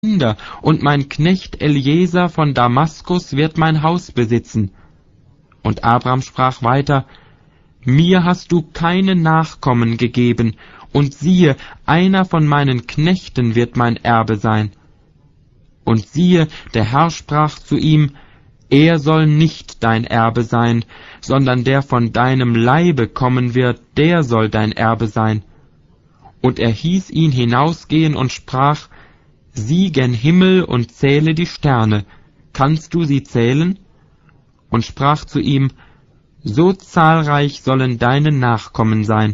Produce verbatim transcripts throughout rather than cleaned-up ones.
Kinder, und mein Knecht Eliezer von Damaskus wird mein Haus besitzen. Und Abram sprach weiter: Mir hast du keine Nachkommen gegeben, und siehe, einer von meinen Knechten wird mein Erbe sein. Und siehe, der Herr sprach zu ihm: Er soll nicht dein Erbe sein, sondern der von deinem Leibe kommen wird, der soll dein Erbe sein. Und er hieß ihn hinausgehen und sprach: Sieh gen Himmel und zähle die Sterne, kannst du sie zählen? Und sprach zu ihm: So zahlreich sollen deine Nachkommen sein.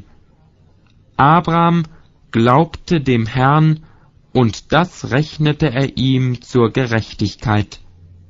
Abram glaubte dem Herrn, und das rechnete er ihm zur Gerechtigkeit.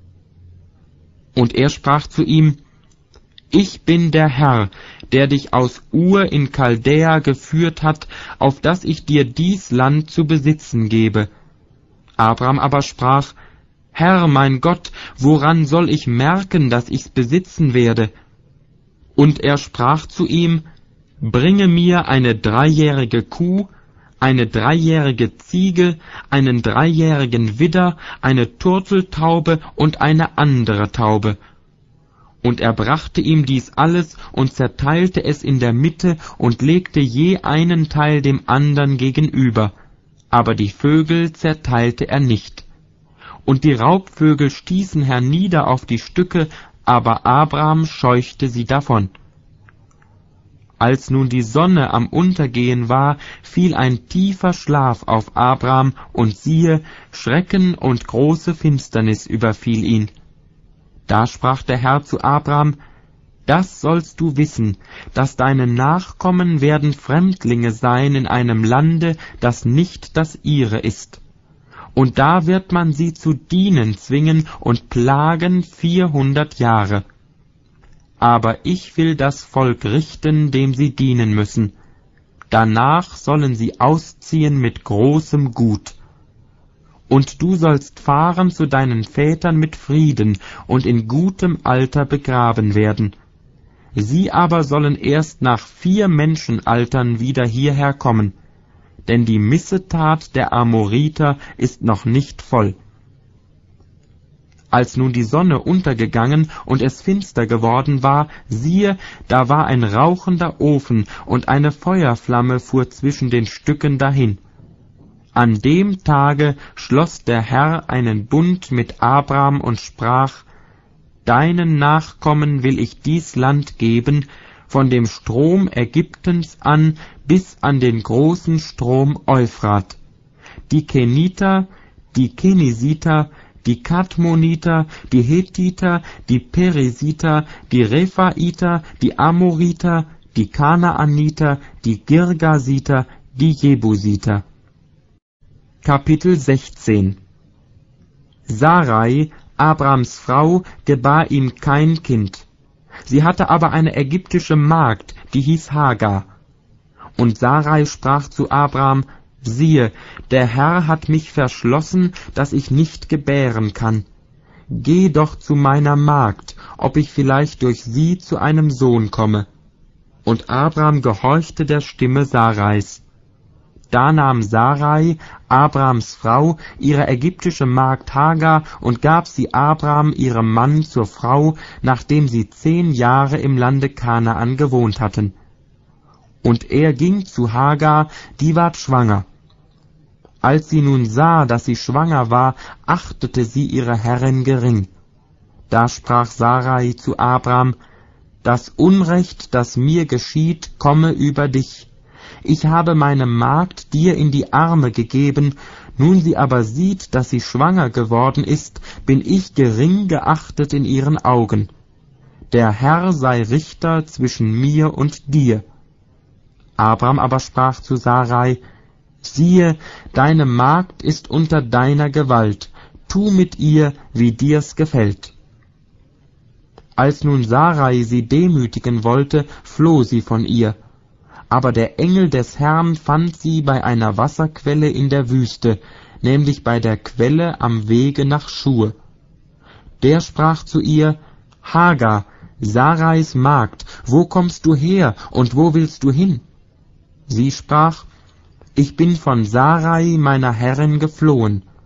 Und er sprach zu ihm: Ich bin der Herr, der dich aus Ur in Chaldäa geführt hat, auf dass ich dir dies Land zu besitzen gebe. Abram aber sprach: Herr, mein Gott, woran soll ich merken, dass ich's besitzen werde? Und er sprach zu ihm: Bringe mir eine dreijährige Kuh, eine dreijährige Ziege, einen dreijährigen Widder, eine Turteltaube und eine andere Taube. Und er brachte ihm dies alles und zerteilte es in der Mitte und legte je einen Teil dem andern gegenüber, aber die Vögel zerteilte er nicht. Und die Raubvögel stießen hernieder auf die Stücke, aber Abram scheuchte sie davon. Als nun die Sonne am Untergehen war, fiel ein tiefer Schlaf auf Abram, und siehe, Schrecken und große Finsternis überfiel ihn. Da sprach der Herr zu Abram: Das sollst du wissen, dass deine Nachkommen werden Fremdlinge sein in einem Lande, das nicht das ihre ist. Und da wird man sie zu dienen zwingen und plagen vierhundert Jahre. Aber ich will das Volk richten, dem sie dienen müssen. Danach sollen sie ausziehen mit großem Gut. Und du sollst fahren zu deinen Vätern mit Frieden und in gutem Alter begraben werden. Sie aber sollen erst nach vier Menschenaltern wieder hierher kommen, denn die Missetat der Amoriter ist noch nicht voll. Als nun die Sonne untergegangen und es finster geworden war, siehe, da war ein rauchender Ofen, und eine Feuerflamme fuhr zwischen den Stücken dahin. An dem Tage schloss der Herr einen Bund mit Abram und sprach: Deinen Nachkommen will ich dies Land geben, von dem Strom Ägyptens an bis an den großen Strom Euphrat. Die Keniter, die Kenisiter, die Kadmoniter, die Hethiter, die Perisiter, die Rephaiter, die Amoriter, die Kanaaniter, die Girgasiter, die Jebusiter. Kapitel sechzehn. Sarai, Abrams Frau, gebar ihm kein Kind. Sie hatte aber eine ägyptische Magd, die hieß Hagar. Und Sarai sprach zu Abram: Siehe, der Herr hat mich verschlossen, dass ich nicht gebären kann. Geh doch zu meiner Magd, ob ich vielleicht durch sie zu einem Sohn komme. Und Abram gehorchte der Stimme Sarais. Da nahm Sarai, Abrams Frau, ihre ägyptische Magd Hagar und gab sie Abram, ihrem Mann, zur Frau, nachdem sie zehn Jahre im Lande Kanaan gewohnt hatten. Und er ging zu Hagar, die ward schwanger. Als sie nun sah, dass sie schwanger war, achtete sie ihre Herrin gering. Da sprach Sarai zu Abram: Das Unrecht, das mir geschieht, komme über dich. Ich habe meine Magd dir in die Arme gegeben, nun sie aber sieht, dass sie schwanger geworden ist, bin ich gering geachtet in ihren Augen. Der Herr sei Richter zwischen mir und dir. Abram aber sprach zu Sarai: Siehe, deine Magd ist unter deiner Gewalt, tu mit ihr, wie dir's gefällt. Als nun Sarai sie demütigen wollte, floh sie von ihr. Aber der Engel des Herrn fand sie bei einer Wasserquelle in der Wüste, nämlich bei der Quelle am Wege nach Schur. Der sprach zu ihr: Hagar, Sarais Magd, wo kommst du her und wo willst du hin? Sie sprach: Ich bin von Sarai, meiner Herrin, geflohen.